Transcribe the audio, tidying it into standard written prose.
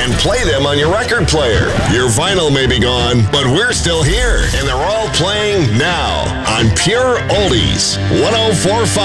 and play them on your record player. Your vinyl may be gone, but we're still here, and they're all playing now on Pure Oldies 104.5.